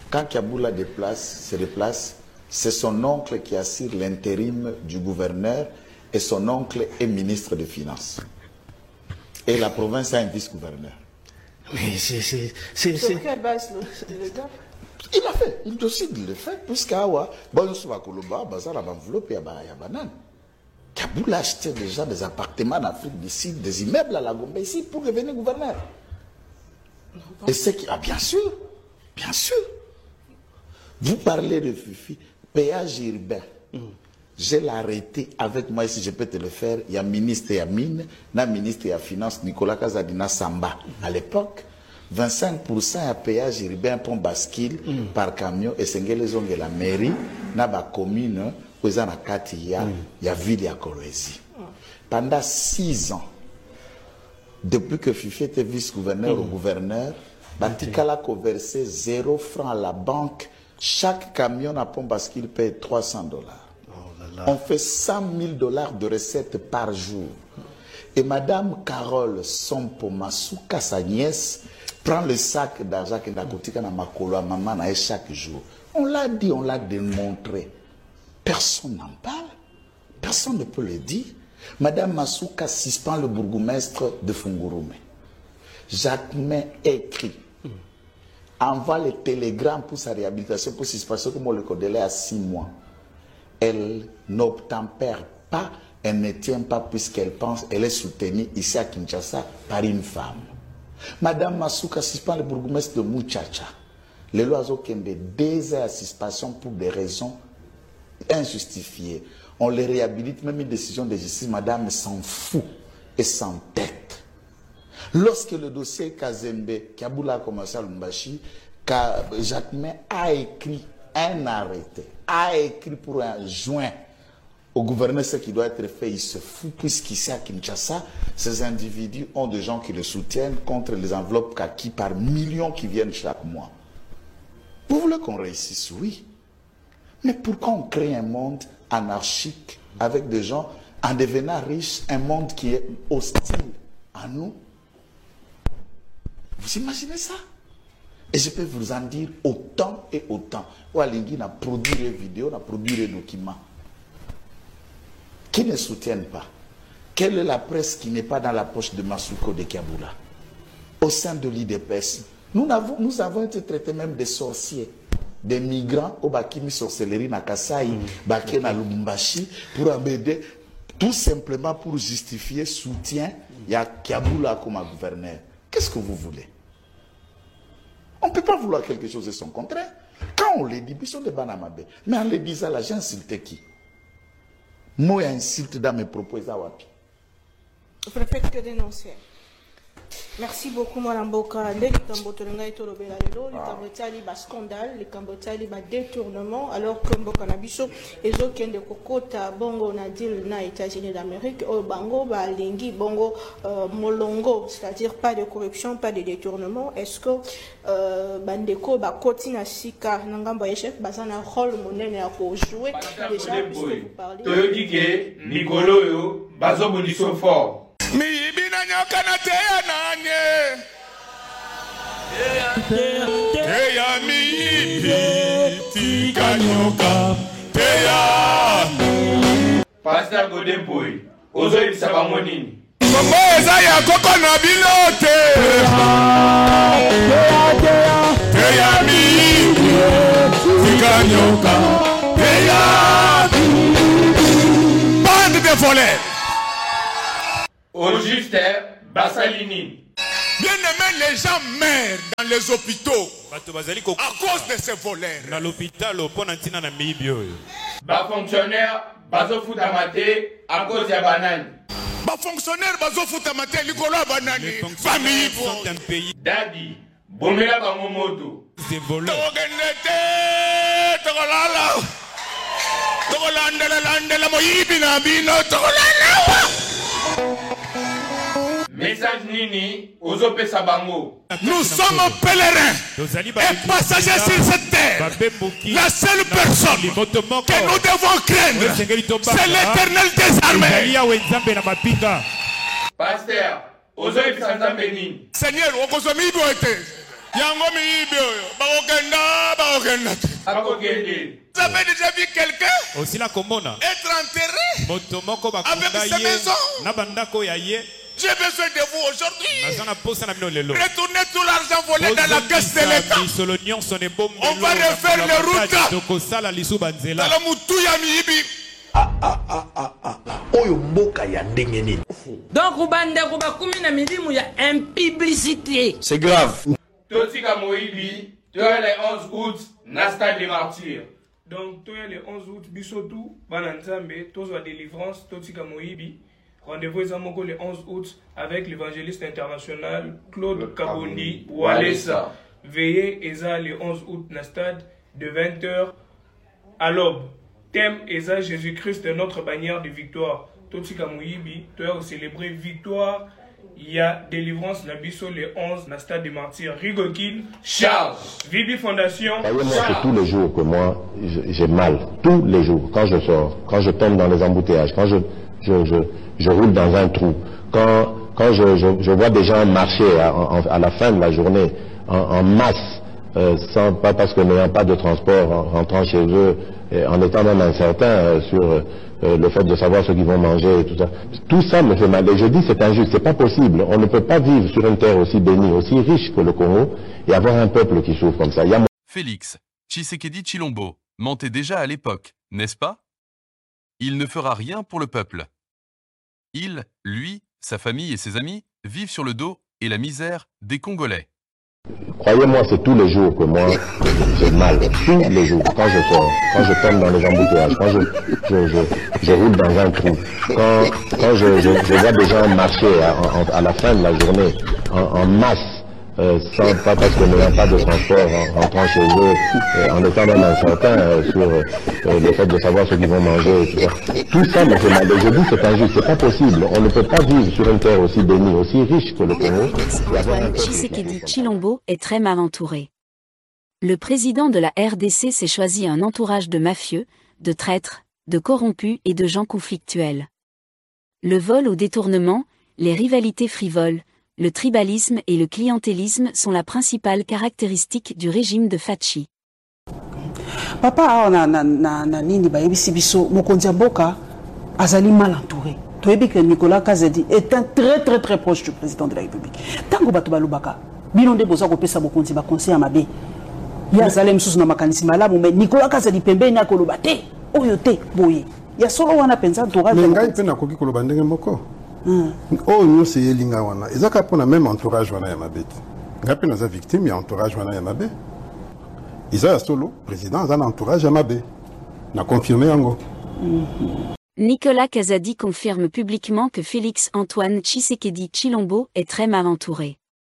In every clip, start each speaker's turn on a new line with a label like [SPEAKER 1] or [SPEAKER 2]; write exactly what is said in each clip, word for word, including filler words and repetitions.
[SPEAKER 1] Quand Kaboula déplace, se déplace, c'est son oncle qui assure l'intérim du gouverneur et son oncle est ministre des Finances. Et la province a un vice-gouverneur.
[SPEAKER 2] Mais c'est... Sur
[SPEAKER 3] quelle base le gars?
[SPEAKER 1] Il a fait, il décide de le faire, puisqu'Awa, bon, sur la Koloba, Bazar a enveloppé à Banane. Kaboul a acheté déjà des appartements en Afrique du Sud, des immeubles à la Gombe ici pour devenir gouverneur. Et c'est qui. Ah, bien sûr, bien sûr. Vous parlez de Fifi, péage urbain. Mm. Je l'ai arrêté avec moi, si je peux te le faire. Il y a ministre et Mine, il y a ministre et Finance, Nicolas Kazadina Samba. Mm. À l'époque, vingt-cinq pour cent à péage urbain pour bascule mm. par camion et c'est les ongles de la mairie, na ba commune, où il y a il y a ville à Kolwezi. Pendant six ans, depuis que Fifi était vice-gouverneur mm. ou gouverneur, Batikala a versé zéro franc à la banque. Chaque camion à pont bascule paye trois cents dollars. On fait cent mille dollars de recettes par jour. Et Madame Carole Sompo Masuka, sa nièce, prend le sac d'argent que Nakotika na makolo à maman chaque jour. On l'a dit, on l'a démontré. Personne n'en parle. Personne ne peut le dire. Madame Masuka suspend le bourgmestre de Fungurume. Jacquemin écrit, envoie le télégramme pour sa réhabilitation, pour suspension, comme on le connaît à six mois. Elle n'obtempère pas, elle ne tient pas puisqu'elle pense, elle est soutenue ici à Kinshasa par une femme. Madame Masuka suspend le bourgmestre de Muchacha. Le loiseau Kende, deux heures à suspension pour des raisons injustifiées. On les réhabilite, même une décision de justice, madame s'en fout et s'entête. Lorsque le dossier Kazembe, Kaboula a commencé à Lumbashi, Jacquemin a écrit un arrêté, a écrit pour un joint au gouverneur ce qui doit être fait, il se fout, puisqu'ici à Kinshasa, ces individus ont des gens qui le soutiennent contre les enveloppes kaki par millions qui viennent chaque mois. Vous voulez qu'on réussisse? Oui. Mais pourquoi on crée un monde anarchique avec des gens en devenant riches, un monde qui est hostile à nous? Vous imaginez ça? Et je peux vous en dire autant et autant. Oualingui a produit des vidéos, a produit des documents qui ne soutiennent pas. Quelle est la presse qui n'est pas dans la poche de Masuko de Kaboula? Au sein de l'I D P S, nous avons, nous avons été traités même des sorciers, des migrants au Bakimi sorcellerie na Kasai, mmh. Baké na Lubumbashi, pour embêter, tout simplement pour justifier soutien, il y a Kaboula comme gouverneur. Qu'est-ce que vous voulez? On ne peut pas vouloir quelque chose et son contraire. Quand on les dit, ils sont des banamabé. Mais en les disant là, j'ai insulté qui? Moi, insulte dans mes propos.
[SPEAKER 3] Le préfet que dénoncer. Merci beaucoup, Madame Boka. Les Cambotolanga et Tolobela, les Cambotali, bas scandale, les Cambotali, bas détournement, alors que Mboka Nabiso, et autres qui ont des Kokota, Bongo, Nadil, na États-Unis d'Amérique, au Bango, bah, Lingi, Bongo, Molongo, c'est-à-dire pas de corruption, pas de détournement. Est-ce que Bandeko, bah, Kotina Sika, Nangamba chef, bah, ça a un rôle monnaie à jouer déjà, puisque vous parlez.
[SPEAKER 4] Toyodike, Nicolo, yo, Bazo Boniso fort.
[SPEAKER 5] Mi ibina nyoka na teya nanye Teya mi ibi tika nyoka Teya
[SPEAKER 4] Pastor Godemboy Ozo ibisaba monini
[SPEAKER 5] Kombo eza ya koko na bilote Teya mi ibi tika nyoka Teya Bande de voleurs.
[SPEAKER 4] Au juste, Bassalini.
[SPEAKER 5] Bien aimé, les gens meurent dans les hôpitaux à cause de ces voleurs.
[SPEAKER 6] Dans l'hôpital,
[SPEAKER 4] Bas fonctionnaire, bazo foutamate à cause de banane.
[SPEAKER 5] Bas fonctionnaire, bazo foutamate, Nicolas banane. Famille
[SPEAKER 6] sont un pays.
[SPEAKER 4] Daddy, bomela bangomoto.
[SPEAKER 6] Ces voleurs.
[SPEAKER 4] Message Nini, Ozope Sabango.
[SPEAKER 5] Nous sommes pèlerins et passagers sur cette terre. La seule personne que nous devons craindre, c'est l'Éternel des armées.
[SPEAKER 4] Pasteur, Ozope Sanzambeni.
[SPEAKER 5] Seigneur, on vous a mis. Yango mi ibio, ba okenda, ba Vous avez déjà vu quelqu'un
[SPEAKER 2] Osila komona.
[SPEAKER 5] être enterré
[SPEAKER 2] Motomoko
[SPEAKER 5] avec
[SPEAKER 2] bakunda
[SPEAKER 5] ses
[SPEAKER 2] ye.
[SPEAKER 5] maisons?
[SPEAKER 2] Nabandako ya ye.
[SPEAKER 5] J'ai besoin de vous aujourd'hui.
[SPEAKER 2] Nazana posa na bino lelo.
[SPEAKER 5] Retournez tout l'argent volé dans la caisse de l'État. On va refaire les routes. Dans le moutou ya miibi.
[SPEAKER 6] Ah ah ah ah ah. Oyo mboka ya ndenge nini.
[SPEAKER 7] Donc ubande kuba kumi na milimu ya impiblicité.
[SPEAKER 6] C'est grave.
[SPEAKER 4] Totika Moïbi, tu as les onze août, Nasta des martyrs.
[SPEAKER 8] Donc tu as les onze août, Bisotou, Bananzambe, Tozo délivrance, Totika Moïbi. Rendez-vous Zamoko le onze août avec l'évangéliste international Claude Kabondi Walesa. Veillez Eza le onze août na stade de vingt heures à l'aube. Thème Eza Jésus-Christ notre bannière de victoire. Totika Moïbi, tu as célébré victoire. Il y a délivrance Nabiso le onze na stade des martyrs. Rigokin,
[SPEAKER 4] Charles.
[SPEAKER 8] Vibi Fondation.
[SPEAKER 9] Voyez-moi, c'est tous les jours que moi j'ai mal. Tous les jours. Quand je sors, quand je tombe dans les embouteillages, quand je, je, je, je roule dans un trou, quand, quand je, je, je vois des gens marcher à, à, à la fin de la journée en, en masse, euh, sans, pas parce que n'ayant pas de transport, en rentrant chez eux, et en étant même incertain euh, sur euh, le fait de savoir ce qu'ils vont manger et tout ça. Tout ça me fait mal. Et je dis c'est injuste, c'est pas possible. On ne peut pas vivre sur une terre aussi bénie, aussi riche que le Congo et avoir un peuple qui souffre comme ça. Il y a...
[SPEAKER 10] Félix Tshisekedi Tshilombo mentait déjà à l'époque, n'est-ce pas? Il ne fera rien pour le peuple. Il, lui, sa famille et ses amis vivent sur le dos et la misère des Congolais.
[SPEAKER 9] Croyez-moi, c'est tous les jours que moi j'ai mal. Tous les jours. Quand je sors, quand je tombe dans les embouteillages, quand je, je, je, je roule dans un trou, quand, quand je, je, je vois des gens marcher à, à, à la fin de la journée en, en masse, euh, sans, pas parce que n'ayant pas de transport, en rentrant chez eux, euh, en étant même incertain euh, sur euh, le fait de savoir ce qu'ils vont manger, et tout ça. Tout ça me fait mal. Et je dis c'est injuste, c'est pas possible. On ne peut pas vivre sur une terre aussi bénie, aussi riche que le Congo.
[SPEAKER 11] Antoine Tshisekedi Tshilombo est très mal entouré. Le président de la R D C s'est choisi un entourage de mafieux, de traîtres, de corrompus et de gens conflictuels. Le vol au détournement, les rivalités frivoles, le tribalisme et le clientélisme sont la principale caractéristique du régime de Fachi.
[SPEAKER 12] Papa na na na na nini ba yebisi biso mokonzi mboka azali mal entouré. Toyebi que Nicolas Kazadi est un très très très proche du président de la République. Tango bato balubaka bino nde boza ko pesa mokonzi ba conseil mabe. Ya zalem susu na makanisi malamu mais Nicolas Kazadi pembeni akoloba te oyo te boye. Ya solo wana penza entourage.
[SPEAKER 13] Ngai pe na koki koloba ndenge moko. Oh nous c'est yelinga wana ezaka pona même entourage wana ya mabeti ngapi naza victime ya entourage wana ya mabe isa solo président za entourage ya mabe na confirmé yango.
[SPEAKER 11] Nicolas Kazadi confirme publiquement que Félix Antoine Tshisekedi Tshilombo est très mal entouré.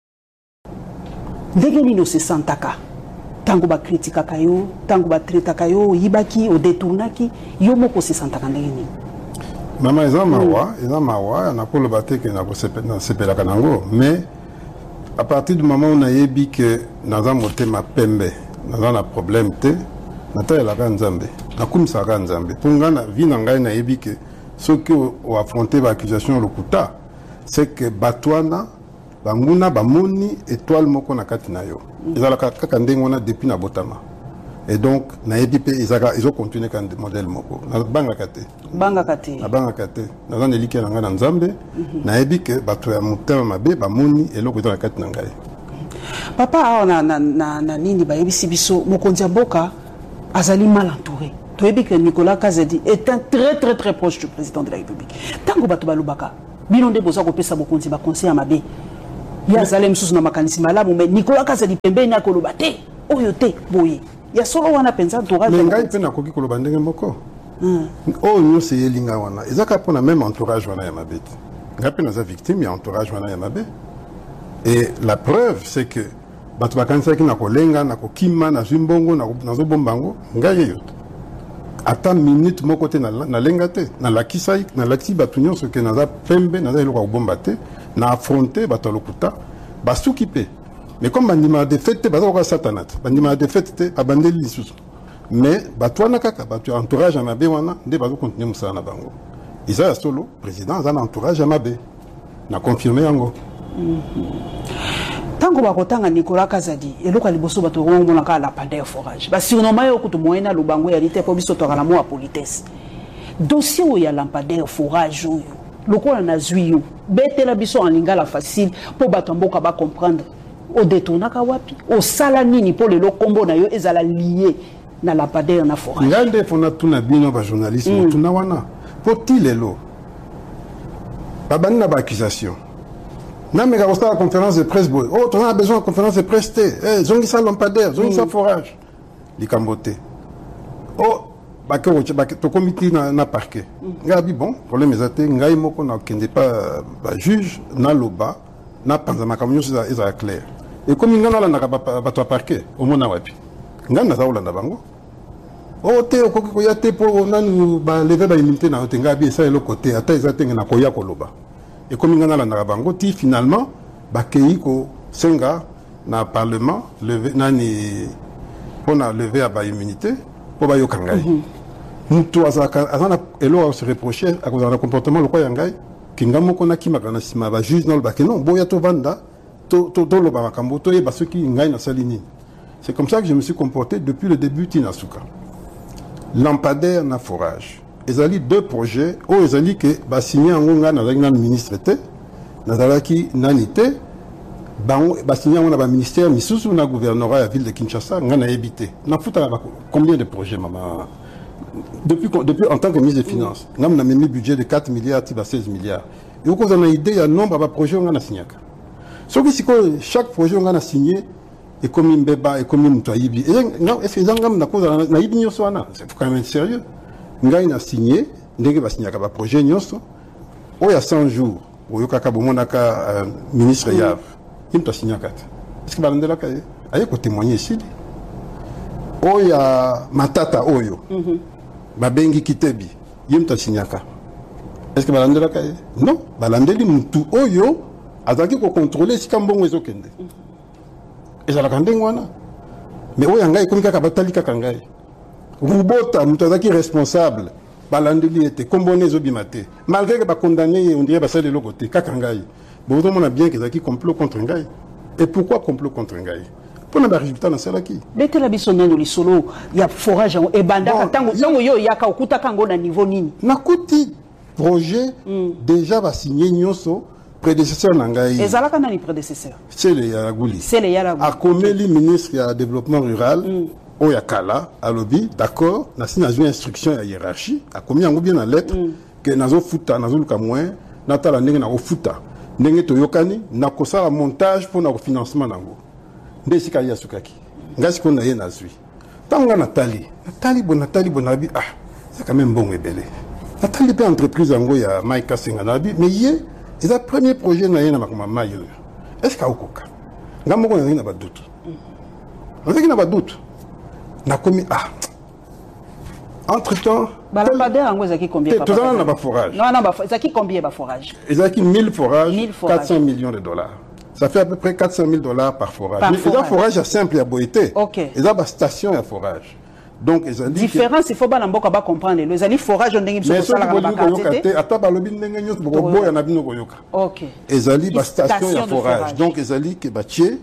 [SPEAKER 12] Ndenge nino se santaka tango ba kritikaka yo tango ba traitaka yo yibaki o détournaki yo moko se santaka ndenge nini.
[SPEAKER 13] Maman eza mawa, eza mawa, na ko loba te ke na ko sepelaka nango, mais à partir du moment où on a yebi que naza motema pembe, naza na problème te, nata la Nzambe, na kumisa ka Nzambe. Pour nga na vie na ngai na yebi que ceux qui ont affronté l'accusation lokuta, c'est que batwana banguna bamoni étoile moko na kati na yo. Ezala kaka ndenge wana depuis na botama. Et donc, ils ont continué comme modèle moko. Na banga kate.
[SPEAKER 12] Banga kate.
[SPEAKER 13] Na banga kate. Na zan eliki na ngana Nzambe. Na ebi ke bato ya mutema mabe ba moni eloko na kate na ngai.
[SPEAKER 12] Papa na na na na nini ba yebisi biso mokonzi mboka azali mal entouré. Toyebi que Nicolas Kazadi est un très très très proche du président de la République. Tango bato balubaka bino nde boza ko pesa mokonzi ba conseil mabe. Ya zalem susu na makanisi malamu mais Nicolas Kazadi pembeni akoloba te oyo te boye. Ya solo wana penza entourage.
[SPEAKER 13] Mais ngai pe na koki koloba ndenge moko. Oh nous c'est yelinga wana ezaka pona même entourage wana ya mabeti. Ngapi naza victime ya entourage wana ya mabe. Et la preuve c'est que bato bakanisa ki na kolenga na kokima na zimbongo na nazo bombango ngai yo. Ata minute moko te na na lenga te na lakisa na lati bato nyonso ke naza pembe naza eloko ko bomba te na affronter bato lokuta basuki pe. Mais comme bandima de fête, baza ko satanat. Bandima de fête abandeli lisusu. Mais batwana kaka batu entourage mabe wana nde bazo continuer musala na bango. Isa solo président za entourage mabe. Na confirmer yango.
[SPEAKER 12] tango bakotanga Nicolas Kazadi eloko liboso bato ngomona ka la pandeur forage ba surnommer yo kutu moyena lubango ya lite po biso to kala mo politesse dossier o ya lampadaire forage oyo lokola na zwi yo betela biso en lingala facile po bato mboka ba comprendre o détournaka wapi o sala nini po le lokombo na yo ezala lié na lampadaire na forage
[SPEAKER 13] ngande fona tuna bino ba journaliste mm. tuna wana po tilelo babani na ba accusation na me ga la conférence de presse boy oh tu as besoin de conférence de presse té eh zongi sa lampadaire zongi sa forage likambote oh ba ko ba to comité na na parquet ngabi bon problème ezate ngai moko na kende pas ba juge na loba na panza makamyo za eza clair et comme ngana la na ba to parquet au mona wapi ngana za ulanda bango oh te ko ko ya te po nanu ba lever ba immunité na te ngabi ça le côté ata ezate na ko ya ko loba et comme ngana la na bango ti finalement ba kei ko senga na parlement lever nani on a levé à ba immunité pour ba yo kangai mutu azaka azana elo se reprocher à cause de comportement le quoi yangai kinga moko na kimaka na sima ba juge non ba ke non boya to vanda to to to lo ba makambo to yeba soki ngai na salini. C'est comme ça que je me suis comporté depuis le début Tinasuka. Lampadaire na forage. Ezali deux projets o ezali que ba signé en ngonga na la ministre té na dalaki nanité ba ba signé on a ba ministère misusu na gouvernorat la ville de Kinshasa ngana habité. Na futa combien de projets maman depuis depuis en tant que ministre des finances ngam na même budget de quatre milliards à seize milliards. Et au cause on a idée il y a nombre de projets on a signé. Ce qui c'est chaque projet on a signé et comme une beba et comme une toyibi et non est-ce que ngam na cause na ibi nyoso wana c'est quand même sérieux. Ngai na signé ndenge ba signé ka ba projet nyoso o ya cent jours o yo kaka bomonaka ministre Yav il t'a signé kat est-ce que ba ndela ka aye ko témoigner ici o ya matata oyo ba bengi kitebi yim t'a signé ka est-ce que ba ndela ka non ba landeli mutu oyo azaki ko contrôler si kambongo ezokende ezala kandengo wana mais o ya ngai komika ka batali kaka ngai Rubota, Moutazaki responsable, Balandeli était comboné Zobimate. Malgré que ba condamné, on dirait que de l'autre côté, Kakangaï. Bon, on a bien qu'ils ont complot contre Ngaï. Et pourquoi complot contre Ngaï? Pour le résultat dans celle qui.
[SPEAKER 12] Bête la bisonne dans les solos, il y a forage et banda, tango, tango yo, yaka, okuta kango na niveau nini.
[SPEAKER 13] Nakuti projet déjà va signer Nyoso. Prédécesseur Nangaï.
[SPEAKER 12] Et Zalaka n'a ni prédécesseur.
[SPEAKER 13] C'est le Yaragouli.
[SPEAKER 12] C'est le Yaragouli.
[SPEAKER 13] A Komeli, ministre du développement rural. Oyakala, à lobby, d'accord, n'a signé une instruction à hiérarchie, a commis un bien en lettre, que nazo futa, nazo luka moins, natala nenge na futa, nenge to yokani, na kosa la montage pour na financement nango. Ndesi ka yasukaki. Ngasi ko na ye nazui. Tanga Nathalie, Nathalie bon Nathalie bonabi, ah, c'est quand même bon et belé. Nathalie pe entreprise ango ya Maïka Senganabi, mais yé, c'est le premier projet na ye na makoma mayo. Est-ce ka okoka? Ngamoko na ba doute. On sait qu'il n'a pas de doute. N'a commis ah. Entre temps.
[SPEAKER 12] Lampadaire en Zaki combien?
[SPEAKER 13] Tout ça n'a pas forage.
[SPEAKER 12] Non non, Zaki combien pas forage?
[SPEAKER 13] Zaki mille forages, quatre cents millions de dollars. Ça fait à peu près quatre cent mille dollars par forage.
[SPEAKER 12] Par
[SPEAKER 13] mais
[SPEAKER 12] forage.
[SPEAKER 13] Les forages simple à boité.
[SPEAKER 12] Ok.
[SPEAKER 13] Ils ont une station à forage. Donc ils ont dit.
[SPEAKER 12] Différence, il faut pas n'importe quoi comprendre. Les ali forage on dingue sur ça la
[SPEAKER 13] carte. Ata balobi ndenge nyos bobo ya nabino koyoka.
[SPEAKER 12] Ok.
[SPEAKER 13] Ils ont une station à forage. Donc ils ont dit que batier.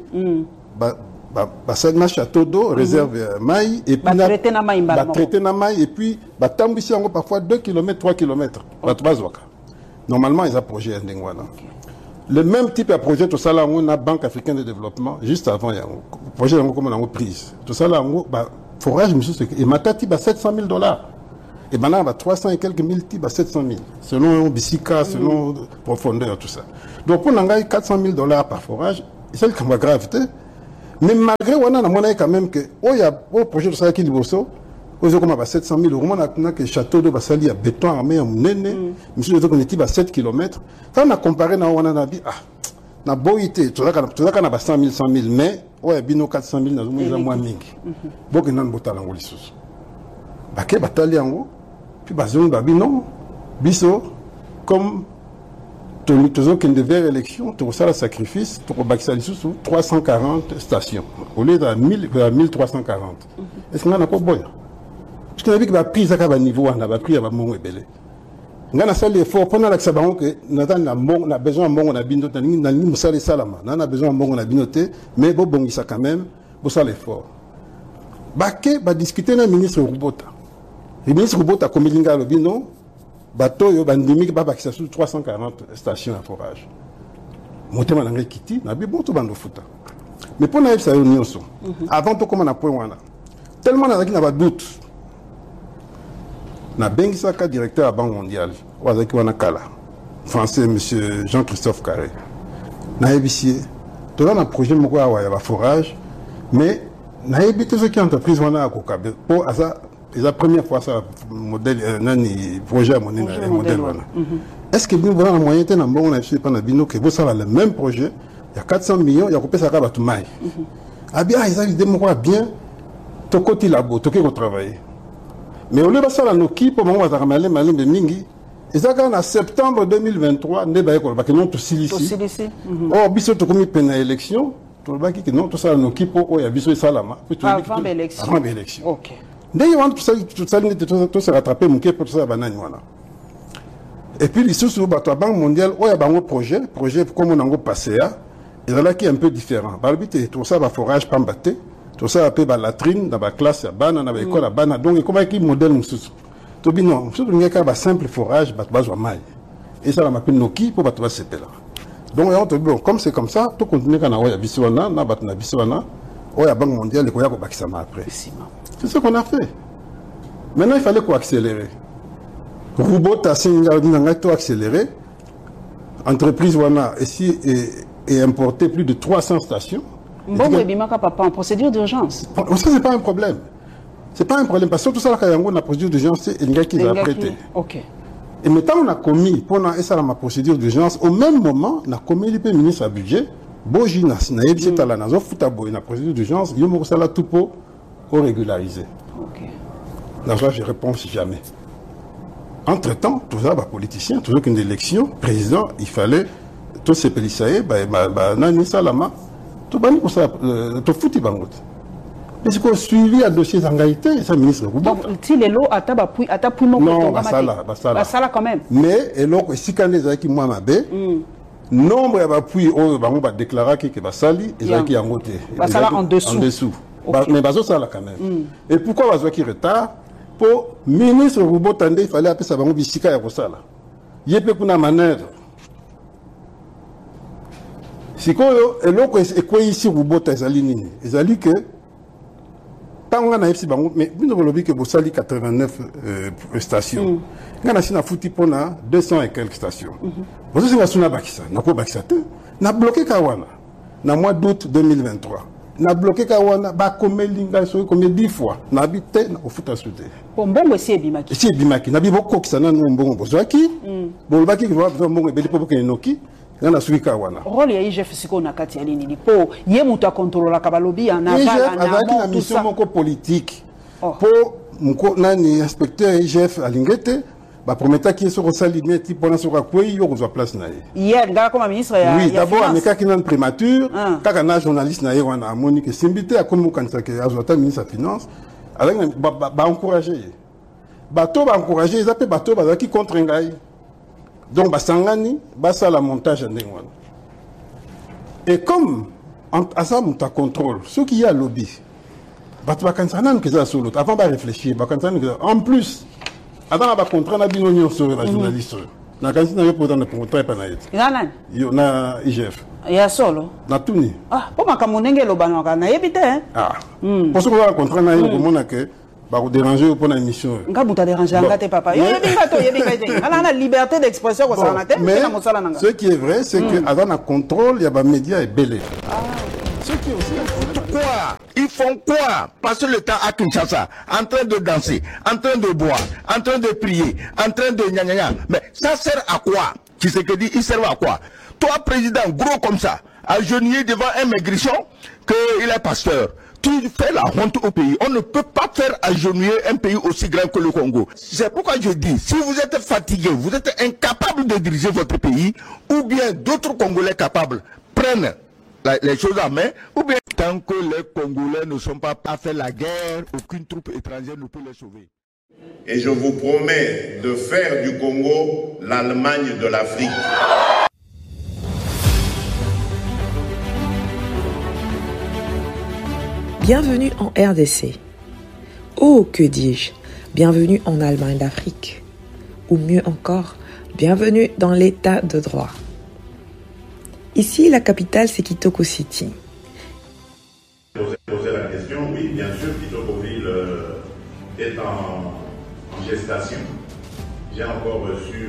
[SPEAKER 13] Basagna château d'eau, réserve maï, et puis
[SPEAKER 12] traité na maï,
[SPEAKER 13] traité na maï, et puis tambisi yango parfois deux kilomètres, trois kilomètres. Normalement, ils ont projet Ndengwana. Le même type de projet, tout ça là, on a Banque africaine de développement, juste avant, il y a un projet comme on a prise. Tout ça là, on a forage, et matati, sept cent mille dollars. Et maintenant, trois cents et quelques mille types, sept cent mille. Selon Bissika, selon profondeur, tout ça. Donc, on a quatre cent mille dollars par forage, c'est le cas gravité. Mais malgré on a monnaie quand même que oh y a au projet de ça qui liboso aux comme à sept cent mille euros on a que château de Basali à béton armé en nene monsieur les autres à sept kilomètres quand on a comparé na on a dit ah na boité tout ça tout ça qu'on a cent mille cent mille mais ouais bino quatre cent mille na moins moins mingi donc nan botala ngoli sous baké batali yango puis bazon babino biso comme tous ceux qui devait élection, tout ça le sacrifice, pour Baxali sous trois cent quarante stations, au lieu de mille trois cent quarante. Est-ce qu'on a quoi bon? Parce qu'on a vu que la prise à niveau, on a pris à mon belé. ngana sali effort pendant la sabango que natana mbongo na besoin mbongo na bino tani na ni musali salama na besoin mbongo na bino te mais bo bongisa quand même bo sala effort baké ba discuter na ministre Rubota le ministre Rubota komilinga lo bino bato yo bandimi ba bakisa sur trois cent quarante stations à forage motema na kiti na bi bon to bando futa mais pour na ça yo nyonso avant to comment na point wana tellement na na ba doute na bengisaka directeur à Banque mondiale wazaki wana kala français monsieur Jean-Christophe Carré na ebisie to na projet moko ya ya forage mais na ebité ce qui entreprise wana akokabe pour asa la première fois ça modèle nani projet mon modèle wana est-ce que nous voilà moyen de na mbongo na biso pana bino que vous ça le même projet il y a quatre cents millions il y a kopesa ka batu mai ah bien ils avaient démoko bien to côté labo to ko travailler mais au lieu de ça, nos équipes, pour moi, on va aller mingi. Ils ont en septembre deux mille vingt-trois, ne va pas que non tout ici. Oh, biso to comme peine élection, tout le bas qui non tout ça nos équipes, oh, il y a biso salama.
[SPEAKER 12] Avant l'élection.
[SPEAKER 13] Avant l'élection.
[SPEAKER 12] OK.
[SPEAKER 13] D'ailleurs, tout ça, tout ça, tout se rattraper, mon pour ça banane voilà. Et puis les sous bateau la Banque mondiale, oh, il y a un projet, projet comme on a passé là, il y a là qui est un peu différent. Par le but, tout ça va forage pas battre. Tout ça appelle la latrine dans la classe, dans l'école, dans la donc comment est-ce modèle monsieur tout bien non monsieur il y a un simple forage bah tu vas maille et ça la m'appelle Noki pour bah tu vas se là donc on te bon comme c'est comme ça tout continue quand on a bisouana na bat na bisouana on a Banque mondiale qu'on a qu'on ça après c'est ce qu'on a fait maintenant il fallait qu'on accélérer robot à singa n'a tout accéléré entreprise wana ici et importé plus de trois cents stations.
[SPEAKER 12] Bon, mais bimaka papa en procédure d'urgence.
[SPEAKER 13] Ça c'est pas un problème. C'est pas un problème parce que tout ça là quand on a procédure d'urgence c'est un gars qui l'a prêté.
[SPEAKER 12] OK.
[SPEAKER 13] Et maintenant on a commis pendant ça ma procédure d'urgence au même moment on a commis le ministre à budget boji na na yebisi tala na zo futa boy na procédure d'urgence yo mo sala tout pour régulariser.
[SPEAKER 12] OK.
[SPEAKER 13] Là je réponds si jamais. Entre-temps, tout ça bah politicien, toujours qu'une élection, président, il fallait tous ces policiers bah bah nani salama tout bani pour ça tout fouti bangot. Mais c'est qu'on suivi un dossier d'engagité, ça ministre.
[SPEAKER 12] Donc, si les lots à tabac, à tabac,
[SPEAKER 13] non, bah ça là, bah ça là.
[SPEAKER 12] Bah ça là quand même.
[SPEAKER 13] Mais, et donc, si quand les qui moi m'abé, nombre à appui, on va déclarer que va sali, et ça qui a monté.
[SPEAKER 12] Bah ça là en dessous.
[SPEAKER 13] En dessous. Mais bah ça là quand même. Et pourquoi va qui retard? Pour ministre Roubaud Tandé, il fallait appeler ça, bah on bisika ya ça là. Yépe kuna manœuvre. Si quoi, et l'autre est quoi ici Roubaud Tazali nini? Ils ont dit que tant qu'on a eu mais nous avons dit que vous salez quatre-vingt-neuf stations. Nous avons foutu pour deux cents et quelques stations. Vous avez dit que Bakissa, nous avons Bakissa, nous avons bloqué Kawana, dans le mois d'août deux mille vingt-trois. Nous avons bloqué Kawana, combien dix fois. Nous avons habité au foot à sauter.
[SPEAKER 12] Bon, bon, c'est Bimaki.
[SPEAKER 13] C'est Bimaki. Nous avons beaucoup de gens qui ont bon Bozaki. Bon, Baki qui va faire bon, et pour que Noki.
[SPEAKER 12] Rôle ya I G F siko na kati ya nini po ye muta contrôler kabalobi en
[SPEAKER 13] aval en amont tout ça moko politique pour mko nani inspecteur I G F alingete ba prometa ki so sali meti pona so kwa yo ko place na ye
[SPEAKER 12] hier ngala comme ministre ya
[SPEAKER 13] oui d'abord ameka ki nan prémature kaka na journaliste na ye wana amoni que simbité a comme kanisa que azota ministre des finances avec ba ba encourager ba to ba encourager ils appellent ba to ba qui contre ngai. Donc, Basangani, basa la montage en Dengwan. Et comme, à ça, on contrôle, ceux qui y a lobby, avant de réfléchir, en plus, avant de contrat, on a bien union sur la journaliste. On a quand même pour dans le contrat panaït. Il y a I G F.
[SPEAKER 12] Il y a solo.
[SPEAKER 13] Na tuni.
[SPEAKER 12] Ah, pour ma camonenge lo banaka na yebite hein.
[SPEAKER 13] Ah. Pour ce qu'on a contrat na yo comme on a que bah déranger pour la mission.
[SPEAKER 12] Nga buta déranger ngate papa. Yo yebinga to yebinga te. Ala na liberté d'expression ko ça na te.
[SPEAKER 13] Mais ce qui est vrai c'est que avant un contrôle, il y a des médias et belé.
[SPEAKER 12] Ah.
[SPEAKER 13] Ce qui est aussi
[SPEAKER 6] quoi? Ils font quoi? Passer le temps à Kinshasa, en train de danser, en train de boire, en train de prier, en train de gna gna gna. Mais ça sert à quoi? Qui c'est que dit, il sert à quoi? Toi, président, gros comme ça, agenouillé devant un maigrichon, qu'il est pasteur. Tu fais la honte au pays. On ne peut pas faire agenouiller un pays aussi grand que le Congo. C'est pourquoi je dis, si vous êtes fatigué, vous êtes incapable de diriger votre pays, ou bien d'autres Congolais capables prennent la, les choses en main, ou bien tant que les Congolais ne sont pas à faire la guerre, aucune troupe étrangère ne peut les sauver.
[SPEAKER 14] Et je vous promets de faire du Congo l'Allemagne de l'Afrique.
[SPEAKER 15] Bienvenue en R D C. Oh, que dis-je, bienvenue en Allemagne d'Afrique. Ou mieux encore, bienvenue dans l'état de droit. Ici, la capitale, c'est Kitoko City.
[SPEAKER 14] Poser la question, oui, bien sûr, Kitokoville euh, est en, en gestation. J'ai encore reçu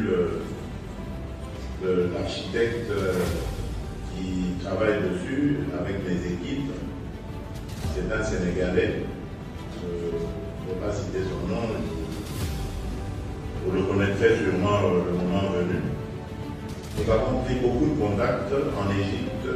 [SPEAKER 14] l'architecte euh, qui travaille dessus avec mes équipes. C'est un Sénégalais. Je ne vais pas citer son nom. Vous le connaîtrez sûrement le moment venu. Nous avons pris beaucoup de contacts en Égypte,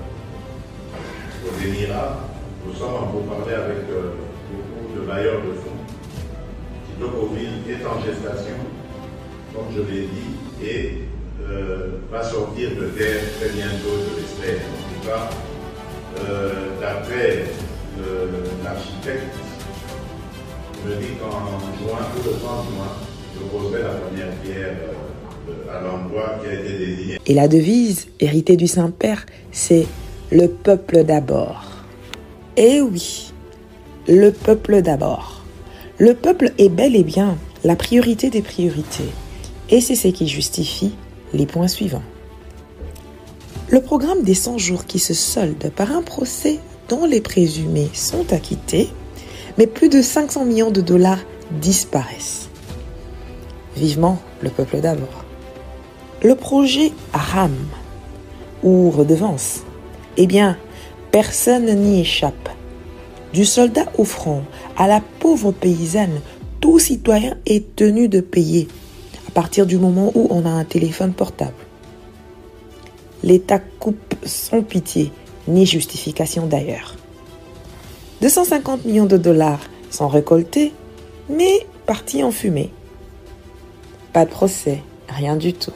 [SPEAKER 14] aux Émirats. Nous sommes en pourparlers avec euh, beaucoup de bailleurs de fonds. Kitokoville est en gestation, comme je l'ai dit, et euh, va sortir de terre très bientôt, je l'espère. En tout cas, euh, d'après l'architecte, me dit qu'en juin, ou le trente juin, je poserai la première pierre euh, à l'endroit qui a été désigné.
[SPEAKER 15] Et la devise, héritée du Saint-Père, c'est « Le peuple d'abord ». Eh oui, le peuple d'abord. Le peuple est bel et bien la priorité des priorités. Et c'est ce qui justifie les points suivants. Le programme des cent jours qui se solde par un procès dont les présumés sont acquittés, mais plus de cinq cents millions de dollars disparaissent. Vivement le peuple d'abord. Le projet RAM, ou redevance, eh bien, personne n'y échappe. Du soldat au front à la pauvre paysanne, tout citoyen est tenu de payer à partir du moment où on a un téléphone portable. L'État coupe sans pitié, ni justification d'ailleurs. deux cent cinquante millions de dollars sont récoltés, mais partis en fumée. Pas de procès, rien du tout.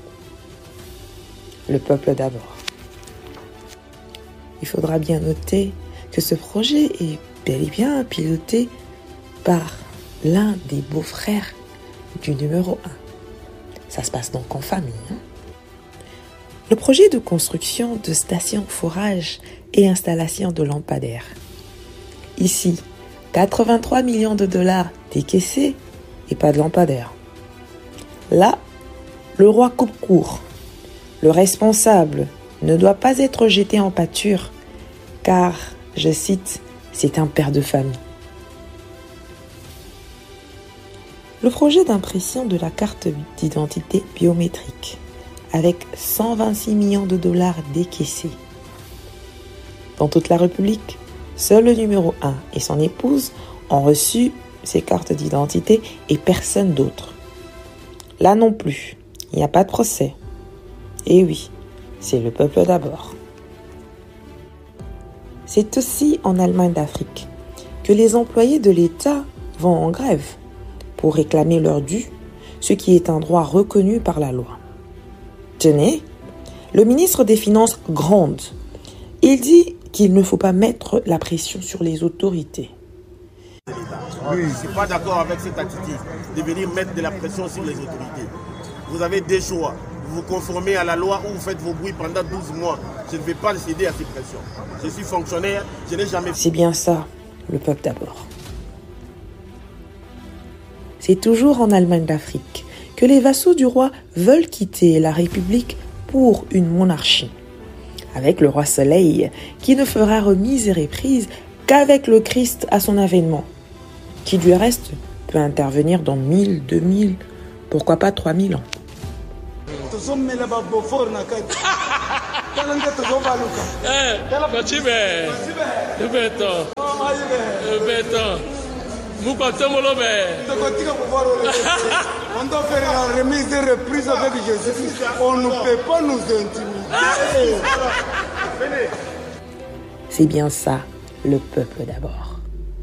[SPEAKER 15] Le peuple d'abord. Il faudra bien noter que ce projet est bel et bien piloté par l'un des beaux-frères du numéro un. Ça se passe donc en famille. Hein? Le projet de construction de stations forage et installation de lampadaires. Ici, quatre-vingt-trois millions de dollars décaissés et pas de lampadaires. Là, le roi coupe court. Le responsable ne doit pas être jeté en pâture, car, je cite, c'est un père de famille. Le projet d'impression de la carte d'identité biométrique, avec cent vingt-six millions de dollars décaissés. Dans toute la République, seul le numéro un et son épouse ont reçu ces cartes d'identité et personne d'autre. Là non plus, il n'y a pas de procès. Et oui, c'est le peuple d'abord. C'est aussi en Allemagne d'Afrique que les employés de l'État vont en grève pour réclamer leur dû, ce qui est un droit reconnu par la loi. Tenez, le ministre des Finances gronde. Il dit qu'il ne faut pas mettre la pression sur les autorités.
[SPEAKER 16] Oui, je ne suis pas d'accord avec cette attitude de venir mettre de la pression sur les autorités. Vous avez des choix. Vous vous conformez à la loi ou vous faites vos bruits pendant douze mois. Je ne vais pas céder à ces pressions. Je suis fonctionnaire, je n'ai jamais...
[SPEAKER 15] C'est bien ça, le peuple d'abord. C'est toujours en Allemagne d'Afrique que les vassaux du roi veulent quitter la République pour une monarchie. Avec le roi Soleil, qui ne fera remise et reprise qu'avec le Christ à son avènement, qui du reste peut intervenir dans mille, deux mille, pourquoi pas trois mille ans.
[SPEAKER 17] On doit faire la remise et reprise avec Jésus. On ne peut pas nous intimider.
[SPEAKER 15] C'est bien ça, le peuple d'abord.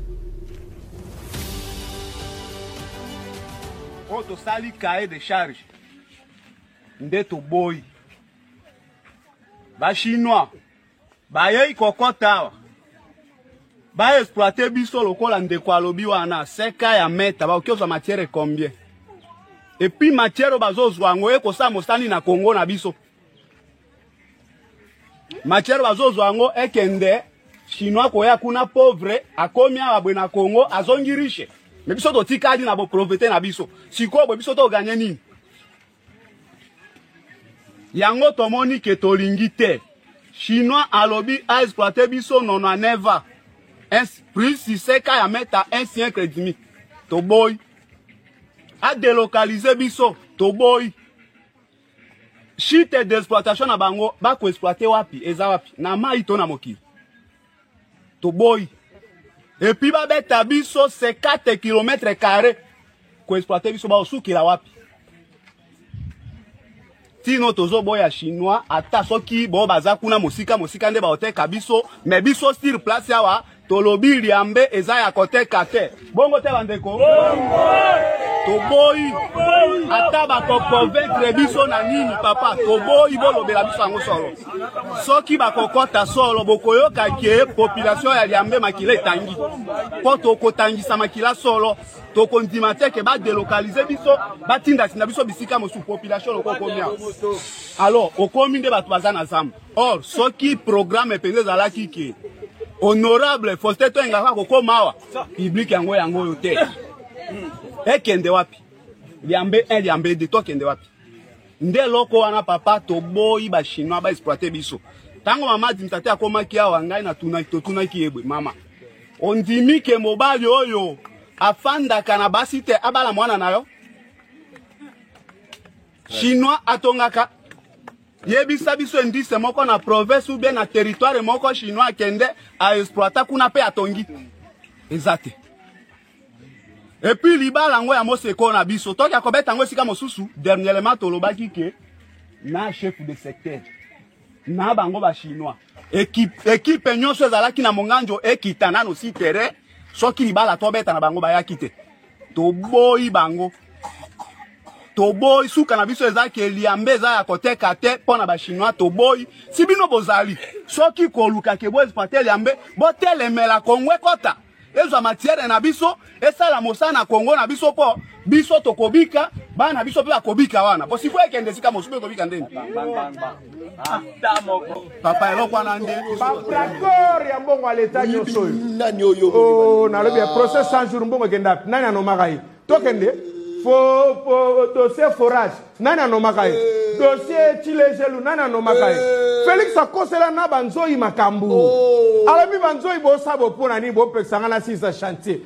[SPEAKER 18] Quand on sali cahier de charge, ndeto boy, ba chinois, ba yei kokota, ba exploiter biso lokola ndeko alobi wana seka ya meta ba okiozwa matière combien et puis matière bazozwa ngo ekosa mosani na Congo na biso matière bazozwa ngo ekende chinois koya kuna pauvre akomi abwe na Congo azongi riche mais biso to tikadi na bo profiter na biso siko bo biso to gagner nini yango tomoni ke tolingi te chinois alobi a exploiter biso nono neva un plus si seka ya meta un siècle et demi to boy a délocaliser biso to boy chite d'exploitation na bango ba ko exploiter wapi eza wapi na mai to na mokili to boy et puis ba beta biso cinquante kilomètres carrés ko exploiter biso ba osukila wapi tino tozo boya chinois ata soki bo baza kuna mosika mosika nde ba oteka biso mais biso sur place yawa tolobi liambe eza ya koteka te bongo te bandeko toboyi ata ba ko convaincre biso na nini papa toboyi bolobela biso yango solo soki ba kokota solo bokoyoka ke population ya liambe makila etangi po tokotangisa makila solo tokondima te ke ba délocaliser biso batinda sina biso bisika mosu population lokokomia alors okomi nde bato baza na zamba or soki programme penze zalaki ke honorable Faustin Toengaka kokomawa public yango yango yo te ekende wapi liambe un liambe de to kende wapi nde loko wana papa to boyi ba chinois ba exploiter biso tango mama dimtate akomaki awa ngai na tuna to tuna kiebwe mama ondimi ke mobali oyo afanda kana basi te abala mwana nayo chinois atongaka yebisa biso indice moko na province ou bien na territoire moko chinois kende a exploiter kuna pe atongi ezate et puis libala ngo ya moseko na biso toki akobeta ngo sika mosusu dernièrement tolobaki ke na chef de secteur na bango ba chinois équipe équipe nyonso ezalaki na monganjo ekitana no si terrain soki libala tobeta na bango bayaki te to boyi bango to boy suka na biso ezaki eliambe za ya koteka te pona ba chinois to boy si bino bozali soki koluka ke bo exploiter liambe bo telemela kongwe kota ezo matière na biso esala mosana Congo na biso po biso tokobika bana biso pe akobika wana po sifo ekende sika mosupe kobika ndeni papa eloko nande
[SPEAKER 19] d'accord ya mbongo aleta nyoso nani oyo oh na lobi process cent jours mbongo kenda nani anomakai tokende fo fo dossier forage nani anomakai dossier chilejelu nani anomakai Félix akosela na banzoi makambu alabi banzoi bo sabo pona ni bo pexanga na sisa chantier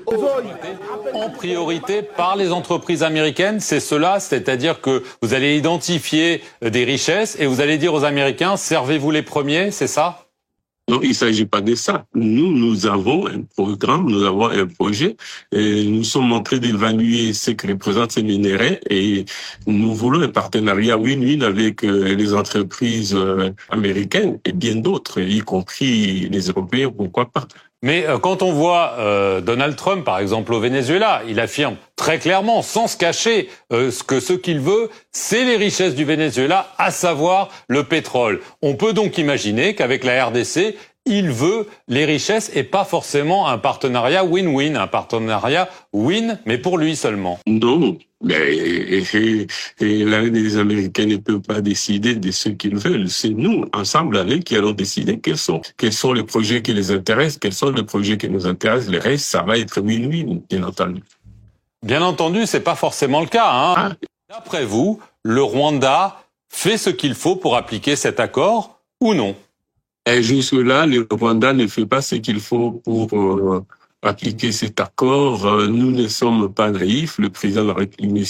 [SPEAKER 20] en priorité par les entreprises américaines, c'est cela, c'est-à-dire que vous allez identifier des richesses et vous allez dire aux Américains servez-vous les premiers, c'est ça?
[SPEAKER 21] Non, il ne s'agit pas de ça. Nous, nous avons un programme, nous avons un projet. Et nous sommes en train d'évaluer ce que représentent ces minerais et nous voulons un partenariat win-win avec euh, les entreprises euh, américaines et bien d'autres, y compris les Européens, pourquoi pas.
[SPEAKER 20] Mais euh, quand on voit euh, Donald Trump, par exemple, au Venezuela, il affirme très clairement, sans se cacher, euh, ce que ce qu'il veut, c'est les richesses du Venezuela, à savoir le pétrole. On peut donc imaginer qu'avec la R D C, il veut les richesses et pas forcément un partenariat win-win, un partenariat win, mais pour lui seulement.
[SPEAKER 21] Non. Et, et, et là, les Américains ne peuvent pas décider de ce qu'ils veulent. C'est nous, ensemble, avec, qui allons décider quels sont, quels sont les projets qui les intéressent, quels sont les projets qui nous intéressent. Le reste, ça va être win-win, bien entendu.
[SPEAKER 20] Bien entendu, c'est pas forcément le cas, hein. Ah. D'après vous, le Rwanda fait ce qu'il faut pour appliquer cet accord ou non?
[SPEAKER 21] Et jusque-là, le Rwanda ne fait pas ce qu'il faut pour euh, appliquer cet accord. Euh, nous ne sommes pas naïfs. Le président de la République,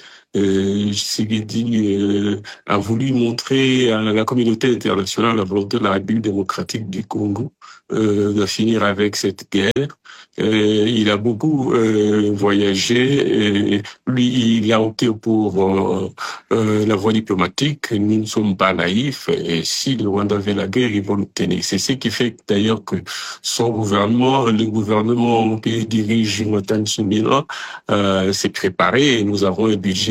[SPEAKER 21] euh, Tshisekedi, euh, a voulu montrer à la communauté internationale la volonté de la République démocratique du Congo euh, de finir avec cette guerre. Euh, il a beaucoup euh, voyagé. Et lui, il a opté pour euh, euh, la voie diplomatique. Nous ne sommes pas naïfs. Et si le Rwanda veut la guerre, ils vont l'obtenir. C'est ce qui fait d'ailleurs que son gouvernement, le gouvernement que dirige Jonathan Tsumila, euh, s'est préparé. Et nous avons un budget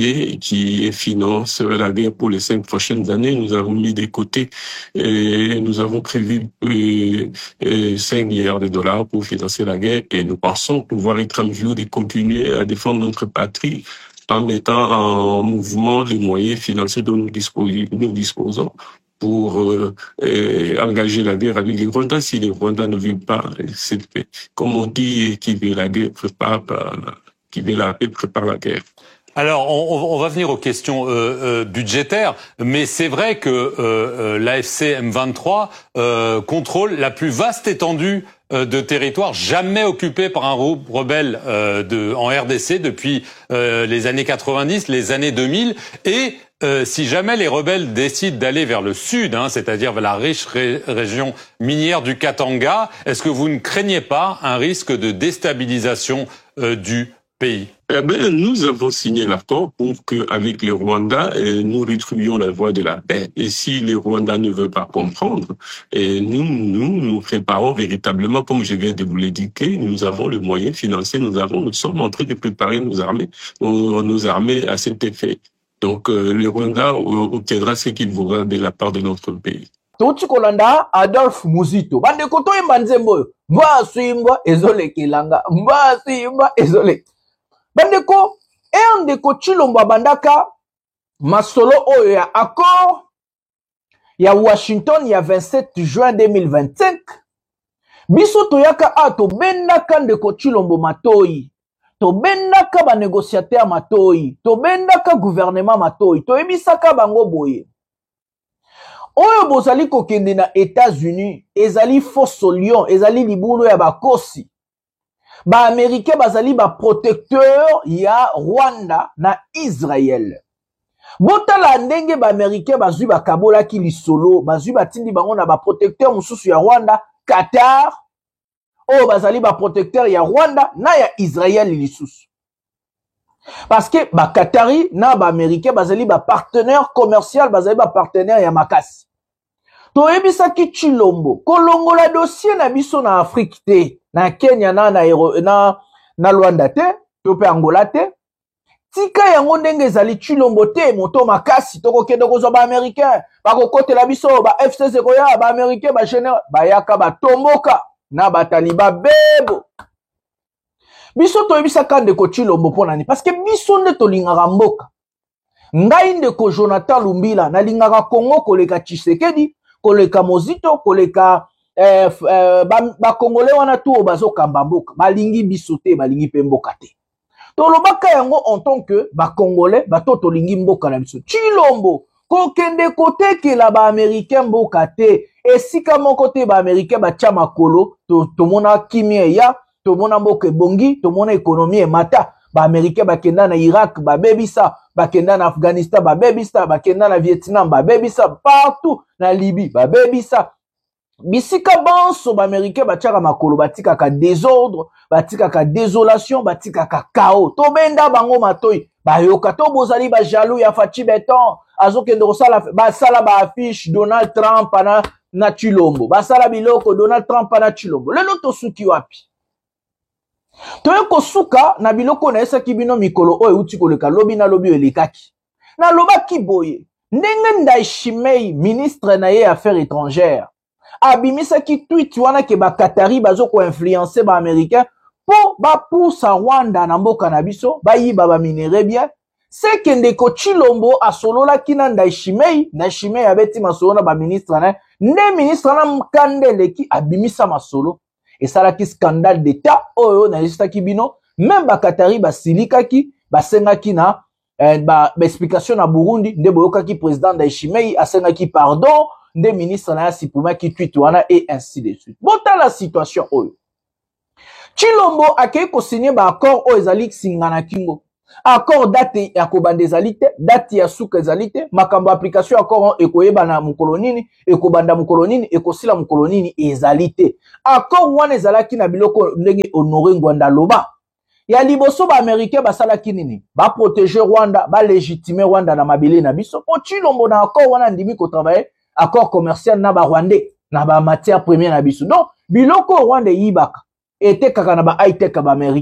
[SPEAKER 21] budget qui finance la guerre pour les cinq prochaines années. Nous avons mis de côté, et nous avons prévu euh, euh, cinq milliards de dollars pour financer la guerre et nous pensons pouvoir être en mesure de continuer à défendre notre patrie en mettant en mouvement les moyens financiers dont nous disposons, nous disposons pour euh, euh, engager la guerre avec les Rwandais. Si les Rwandais ne veulent pas cette paix, comme on dit, qui veut la guerre prépare, qui veut la paix prépare la guerre.
[SPEAKER 20] Alors, on, on va venir aux questions euh, euh, budgétaires, mais c'est vrai que euh, euh, l'A F C M vingt-trois euh, contrôle la plus vaste étendue euh, de territoire jamais occupée par un rebelle euh, de, en R D C depuis euh, les années quatre-vingt-dix, les années deux mille, et euh, si jamais les rebelles décident d'aller vers le sud, hein, c'est-à-dire vers la riche ré région minière du Katanga, est-ce que vous ne craignez pas un risque de déstabilisation euh, du pays?
[SPEAKER 21] Eh bien, nous avons signé l'accord pour qu'avec les Rwandais, eh, nous retrouvions la voie de la paix. Et si les Rwandais ne veulent pas comprendre, eh, nous, nous, nous préparons véritablement, comme je viens de vous l'indiquer, nous avons le moyen financier, nous avons, nous sommes en train de préparer nos armées, nos, nos armées à cet effet. Donc, euh, les Rwandais obtiendra ce qu'ils voudront de la part de notre pays.
[SPEAKER 1] Toti kolanda Adolphe Muzito. Bande koto imba nzembo. Mba suimba ezole kilanga. Mba suimba ezole. Bandeko, e ndeko Chilombo bandaka masolo oyo ya accord ya Washington ya vingt-sept juin deux mille vingt-cinq. Biso toyaka a to bendaka ndeko Chilombo matoi. To bendaka ba négociateur matoi. To bendaka gouvernement matoi. To ebisaka bango boye. Oyo bozali kokende na États-Unis, ezali fosso lion, ezali libulu ya bakosi. Ba Américain bazali ba protecteur ya Rwanda na Israël. Botala ndenge ba Américain bazui ba kabola ki lisolo, bazui ba tindi bango na ba protecteur mususu ya Rwanda, Qatar. Oh bazali ba protecteur ya Rwanda na ya Israël lisusu. Parce que ba Qatari na ba Américain bazali ba partenaire commercial, bazali ba partenaire ya makasi. To ebisaki Chilombo, kolongola dossier na biso na Afrique te, na Kenya na na na, na Rwanda te, to pe Angola te. Tika yango ndenge ezali Chilombo te, moto makasi toko kende kozwa ba Américain, ba kokotela biso ba F C C koya ba Américain ba général, ba yaka ba tomboka na ba taliba bebo. Biso to ebisaka ndeko Chilombo pona ni parce que biso nde to lingaka mboka. Ngai ndeko Jonathan Lumbila na lingaka Congo koleka Tshisekedi, koleka Mozito, koleka eh, eh, ba, ba Congolais wana tu bazo kamba mboka, balingi biso te, balingi pe mboka te. To lobaka yango en tant que ba Congolais, ba to to lingi mboka na biso. Chilombo ko kende kote ke la ba Américain mboka te, esika moko te ba Américain ba tia makolo, to to mona kimie ya, to mona mboka bongi, to mona économie mata. Ba Américain ba kenda na Irak, ba bebisa, ba kenda na Afghanistan, ba bebisa, ba kenda na Vietnam, ba bebisa, partout na Libye, ba bebisa. Bisika banso ba Américain ba tiaka makolo, ba tika ka désordre, ba tika ka désolation, ba tika ka chaos. To benda bango matoi, ba yoka to bozali ba jaloux ya Fachi Beton, azo kende kosala ba sala ba affiche Donald Trump na na Chilombo. Ba sala biloko Donald Trump na Chilombo. Lelo to suki wapi? Toye kosuka na biloko na esa kibino mikolo oyo uti koleka lobi na lobi elekaki. Na loba kiboye, ndenge Ndayishimiye ministre na ye affaires étrangères. Abimisa ki tweet wana ke ba Qatari bazo ko influencer ba américain po ba poussa Rwanda na mboka na biso, ba yiba ba minere bien. C'est que ndeko Chilombo asolola kina Ndayishimiye, Ndayishimiye abeti masolo na ba ministre na, ne ministre na mkandele ki abimisa masolo. Et ça là qui scandale d'état oyo na lista kibino même ba Qatari ba silika ki ba senga ki na eh, ba, ba explication na Burundi nde boyoka ki président Ndayishimiye asenga ki pardon nde ministre na sipuma ki tweet wana et ainsi de suite. Bota la situation oyo Chilombo akei ko signer ba accord oyo ezali singana kingo accord date ya kobanda ezali te, date ya suka ezali te, makambo application accord ekoyeba na mukolo nini, ekobanda mukolo nini, ekosila mukolo nini ezali te. Accord wana ezalaki na biloko ndenge Honoré Ngwanda loba. Ya liboso ba Américain basalaki nini? Ba protéger Rwanda, ba légitimer Rwanda na mabele na biso. Po Chilombo na accord wana ndimi ko travailler accord commercial na ba Rwandais, na ba matière première na biso. Donc biloko Rwanda yibaka ete kaka na ba high tech ba Américain.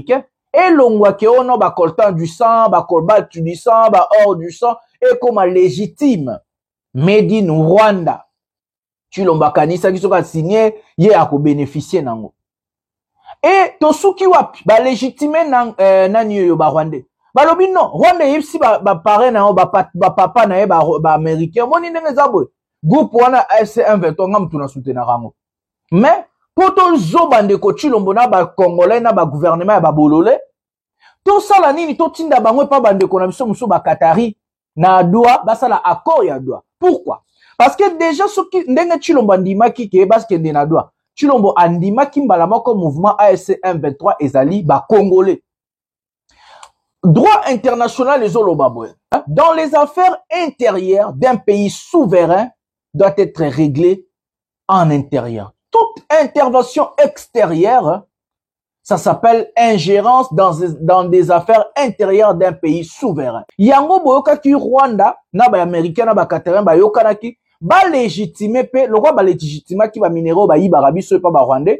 [SPEAKER 1] et l'ongwa qui ono ba coltan du sang, ba cobalt du sang, ba or du sang, et comme légitime, made in Rwanda. Chilomba kanisa qui sera signé, yé a ko bénéficier nango. Et to suki wapi, ba légitimer nan, euh, nan yo ba Rwanda. Ba lobi non, Rwanda yipsi ba, ba pare na ba, ba papa na ba, ba américain, moni nenge zabwe. Groupe wana A F C M vingt-trois ngam tuna soutenir rango. Mais, pour ton zobande ko Chilombo na ba Congolais na ba gouvernement ya ba bolole, to sala nini to tinda bangwe pa bande ko na biso muso ba Qatari na doa ba sala accord ya doa. Pourquoi? Parce que déjà soki ndenge Chilombo andimaki ke parce que na doa. Chilombo andimaki mbala moko mouvement A F C M vingt-trois ezali ba Congolais. Droit international les olobabwe. Dans les affaires intérieures d'un pays souverain doit être réglé en intérieur. Toute intervention extérieure, ça s'appelle ingérence dans, dans des affaires intérieures d'un pays souverain. Yango boyoka ki Rwanda, na ba américain na ba Qatarin ba yokana ki ba légitimer pe le roi ba légitimer ki ba minéraux ba yiba biso pa ba Rwandais.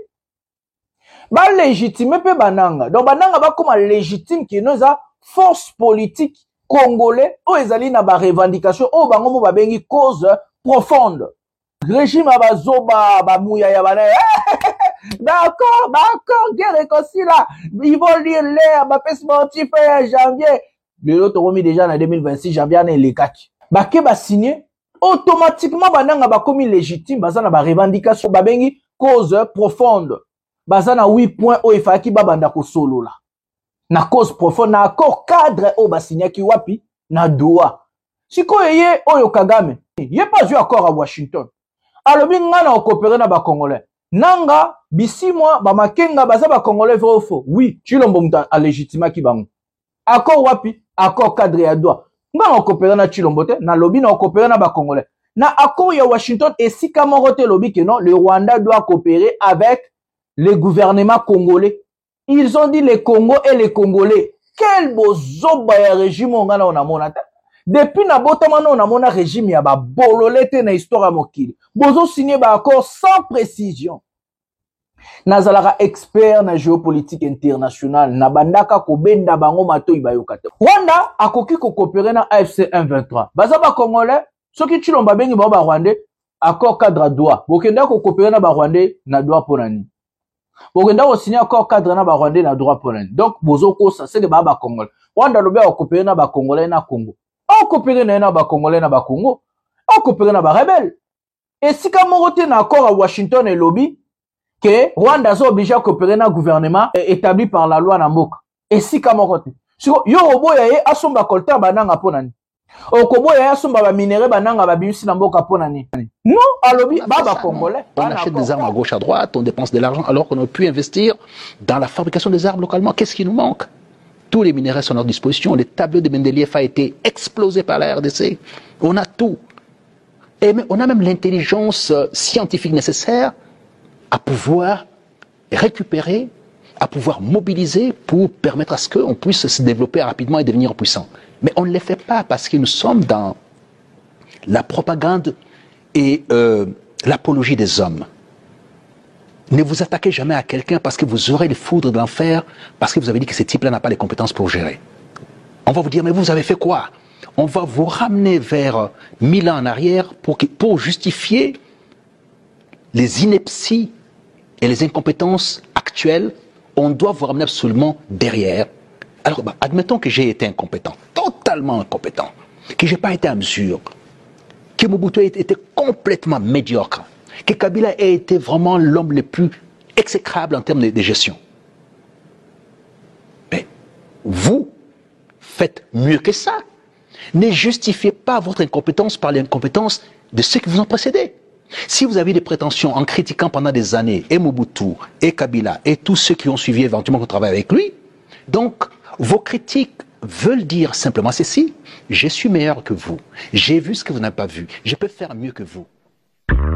[SPEAKER 1] Ba légitimer pe bananga. Donc bananga ba comme légitime ki noza force politique congolais o ezali na ba revendication o bango mo ba bengi cause profonde. Régime abazoba ba mouya ya bana. D'accord, d'accord, guerre réconcilie là. Ils vont lire l'air, ba paix sportif janvier. Le lot remis déjà en deux mille vingt-six janvier na les kaki. Ba ke ba signé automatiquement bananga ba commis légitime bazana ba revendication ba bengi cause profonde. Bazana huit points o ifaki ba banda ko solo là. Na cause profonde na accord cadre o ba signé ki wapi na doa. Siko yeye oyo Kagame. Yé pas eu accord à Washington. Alors bien nga na coopérer na ba Congolais. Nanga bisi moi ba makenga baza ba Congolais vrai ou faux. Oui, Chilombo muta a légitima ki bango. Accord wapi? Accord cadre ya doa. Nga na coopérer na Chilombo te na lobby na coopérer na ba Congolais. Na accord ya Washington et si kamorote lobby que non, le Rwanda doit coopérer avec le gouvernement congolais. Ils ont dit les Congo et les Congolais. Quel beau zoba ya régime nga na mona ta. Depuis na botamano na mona régime ya ba bololete na histoire mokili. Bozo signé ba accord sans précision. Nazalaka expert na géopolitique internationale na bandaka ko benda bango mato ibayokata. Rwanda akoki ko coopérer na A F C M vingt-trois. Baza ba Congolais, soki Chilomba bengi ba ba Rwandais, accord cadre droit. Bokenda ko coopérer na ba Rwandais na droit ponani. Bokenda ko signer accord cadre na ba Rwandais na droit ponani. Donc bozo ko ça c'est que ba ba Congolais. Rwanda lobe ko coopérer na ba Congolais na Congo. On coopérer na ba Congolais na ba Congo. On coopérer na ba rebelle. Et si kamorote na accord à Washington et lobby que Rwanda est obligé à coopérer na gouvernement établi par la loi na mboka. Et si kamorote. So yo oboya ye asomba colter bananga ponani. Okoboya ye asomba ba minéraux bananga ba bimisi na mboka ponani. Non, à lobby ba ba Congolais.
[SPEAKER 3] On achète des armes à gauche à droite, on dépense de l'argent alors qu'on aurait pu investir dans la fabrication des armes localement. Qu'est-ce qui nous manque? Tous les minéraux sont à notre disposition. Le tableau de Mendeleev a été explosé par la R D C. On a tout. Et on a même l'intelligence scientifique nécessaire à pouvoir récupérer, à pouvoir mobiliser pour permettre à ce qu'on puisse se développer rapidement et devenir puissant. Mais on ne le fait pas parce que nous sommes dans la propagande et euh, l'apologie des hommes. Ne vous attaquez jamais à quelqu'un parce que vous aurez les foudres de l'enfer, parce que vous avez dit que ce type-là n'a pas les compétences pour gérer. On va vous dire, mais vous avez fait quoi? On va vous ramener vers mille ans en arrière pour, pour justifier les inepties et les incompétences actuelles. On doit vous ramener absolument derrière. Alors, bah, admettons que j'ai été incompétent, totalement incompétent, que je n'ai pas été à mesure, que Mobutu ait été complètement médiocre, que Kabila ait été vraiment l'homme le plus exécrable en termes de, de gestion. Mais vous faites mieux que ça. Ne justifiez pas votre incompétence par l'incompétence de ceux qui vous ont précédé. Si vous avez des prétentions en critiquant pendant des années et Mobutu, et Kabila, et tous ceux qui ont suivi éventuellement qu'on travaille avec lui, donc vos critiques veulent dire simplement ceci: je suis meilleur que vous, j'ai vu ce que vous n'avez pas vu, je peux faire mieux que vous.